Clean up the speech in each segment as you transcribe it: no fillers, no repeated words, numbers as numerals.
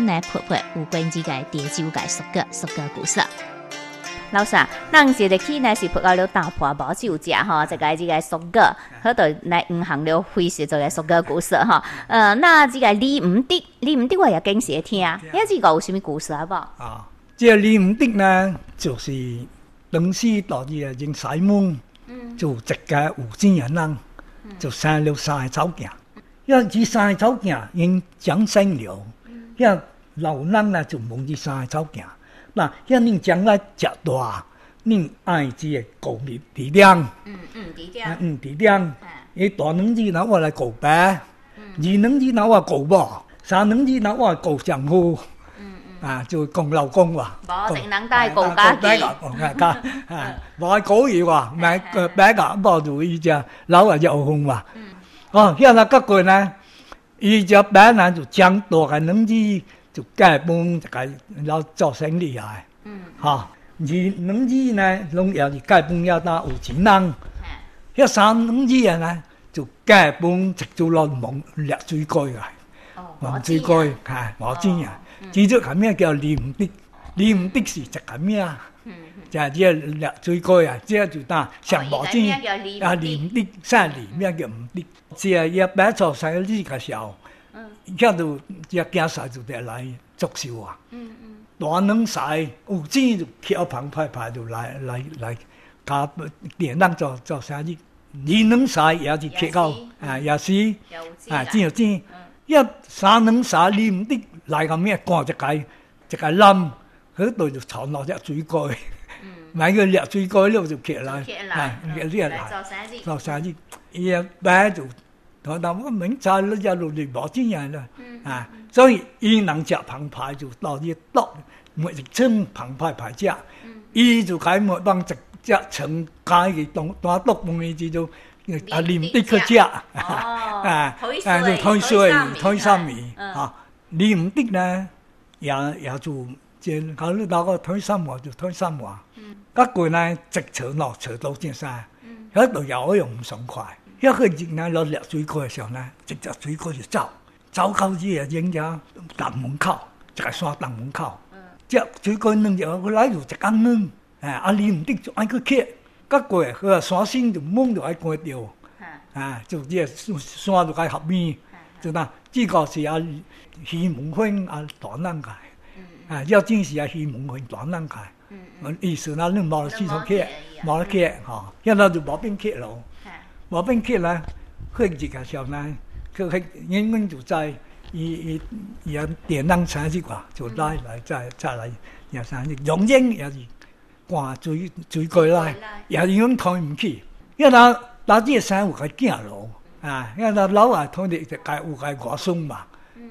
先来陪陪有关这个潮州嘅俗歌故事。 老师，咱一日起呢是陪到了大破无酒食吼，这个俗歌，好就来银行了会写这个俗歌故事哈。那这个李唔得我也经常听，这个有什么故事好不好？ 啊，这个李唔得呢，就是当时到这个人西门，就一家有钱人，就生了三个草囝。因这三个草囝因长生了，遐老人呢就问这三个草囝。那遐恁将来食大，恁爱这个顾力量，力量。伊大两字那我来顾爸，二两字那我顾某，三两字那我顾丈夫。就讲老公哇， 无定人带顾家己， 无爱顾伊哇，买爸个无如伊只老啊有风哇。遐那个过呢，伊只爸呢就将大个两字。就改帮一个老做生意来，二两字呢，拢也是改帮要当有钱人。遐三两字呢，就改帮一组老忙掠水果来，忙水果，无钱啊。至少个名叫李唔得，李唔得是一个名，就这掠水果啊，这就当上无钱李唔得，姓李名叫唔得，这也摆做生意个时候。遐就只囝婿就得来作秀啊！大两婿有钱就去澎湃就来，甲店人做生意。二两婿也是去到也是真有钱。遐三两婿你唔得来个咩？赶一个男，迄度就藏落只水果，买个掠水果了就起来，做生意，伊也摆就。但我明知了一路嚟无钱人啦，所以伊人食澎湃就到啲剁，每一称澎湃排食，伊就解每帮一只层解嘅单剁门嘅就做黏的去食，就推水米，黏的呢也就即考虑到个推三碗就推三碗，嗰句呢直扯落扯到正晒，喺度又用唔爽快。一個人呢攞掠水果嘅時候呢，一隻水果就走到這個人家大門口，一個山大門口，隻水果扔就佢來就一間扔，你唔得就愛佢揭，嗰個佢山身就懵就愛關掉，就這山就愛合面，就嗱呢個是希望芬大人嘅，要真是希望芬大人嘅，意思呢你冇試錯揭，冇得揭嚇，因為就冇變揭咯。我變起來，佢自個時候呢，佢應該就在伊電燈產業啩，就來再來也產業，用英也是掛水過來，也應該推唔起，因為那啲生有個囝咯，因為那老啊推你就介有個外孫嘛，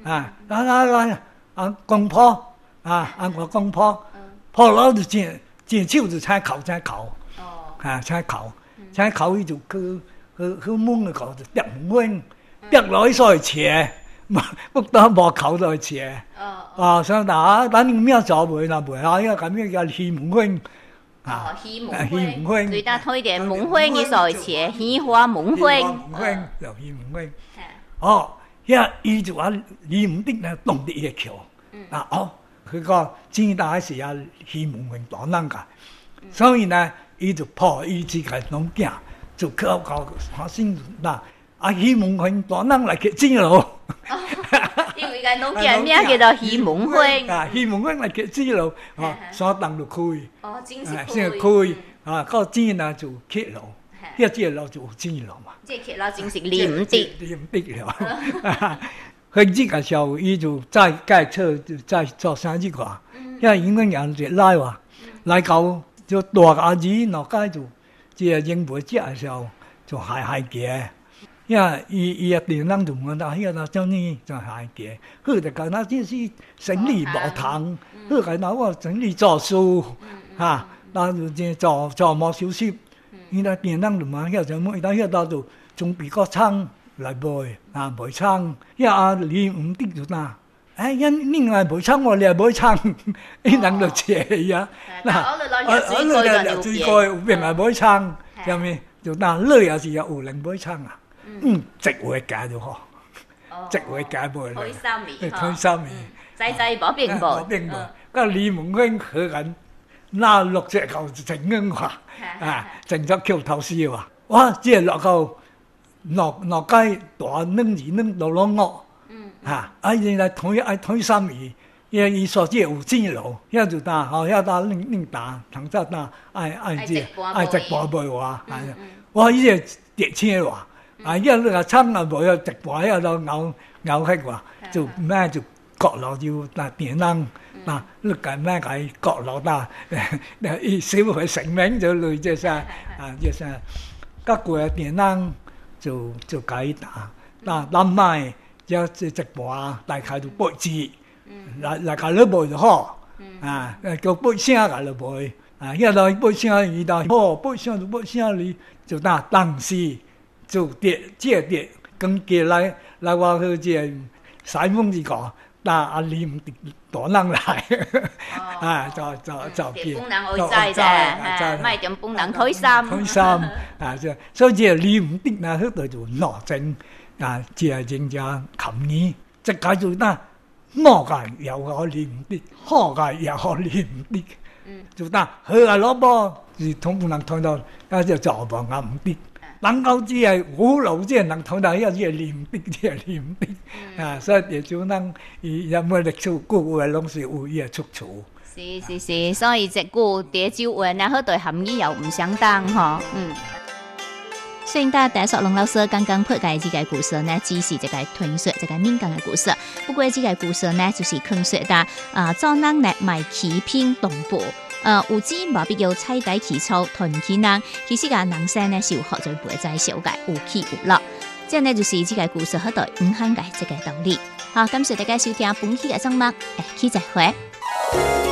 公婆我公婆，婆佬就剪手就踩口，踩口伊就去蒙個口就跌唔穩，跌落去所以斜，不當無口就斜。所以等你咩做袂啦袂啊，因為咁樣叫希望芬。 希望芬，最大推點蒙芬嘅所以斜，喜花蒙芬。 就希望芬。伊就話你唔得咧，動啲嘢橋。佢個錢大時啊，希望芬當人㗎，所以呢，伊就破伊自己攏囝。就靠發生嗱，希望芬大人來決錢咯。 因為個農家名叫做希望芬， 希望芬來決錢咯，山洞就開， 真是開，個錢呢就揭咯，一隻咯就錢咯嘛。 即係揭咯，真是黏的了。佢呢個時候，伊就再改車，就再做生意啩，因為應該人就來話，來到就大個阿姨落街就。即係應袂食嘅時候，就害嘅，因為伊電人就問他，那叫你就害嘅，佢就講那即是生理無通，佢講那我生理做數，那就即做冇少息，伊那電人就問佢就問，但係那就準備個倉來賣，賣倉，因為你唔得就嗱。因愛賣倉，我哋賣倉，啲人就借呀。我掠水果，有邊係賣倉，係咪？就嗱，你也是有人賣倉啊。職位解就好，職位解賣啦。 推三味， 就在无變無， 無變無。個李門興可能那落隻球成英話成咗橋頭絲話，哇！即係落到落街大扔字扔到攞惡，現在推三二，因為所即有錢路，遐就打，遐打拎打，通早打愛直播賣話，哇！伊個跌車話，伊個個廠啊賣直播，遐都咬黑話，就咩就角落就那電燈。你解咩解角落啦？一小回成名就累即係即係各個電燈就解打賣有直播大概就8字，大概都賣就好叫8聲個就賣現在8聲伊到8聲就8聲哩就打當時就跌跟過來話佢即係西門子個。但阿李唔大人來，就見， 本人會知啫，唔係點本人開心， 所以這李唔啲那嗰度就攞正即係正正琴語，即係就嗱，我個又可李唔啲，好個又可李唔啲，就嗱，佢個攞波是同本人睇到，就做幫阿唔啲。能夠只係五路只係能睇到，一只係念的，只係念的所以就能有冇力做古嘅攏是有伊嘅出處。 是，所以這句蝶酒話，然後對含義又唔相當嗬。 雖然大家龍老師剛剛破解這個故事呢，只是這個傳說、這個民間嘅故事。不過這個故事呢，就是勸說的做人呢，賣欺騙動物。有指無必要踩解其草囤起人，其實個人生呢是有學在背在小嘅有起有落，這樣呢就是這個故事好對五行嘅這個道理。好，感謝大家收聽本期嘅節目，下期再會。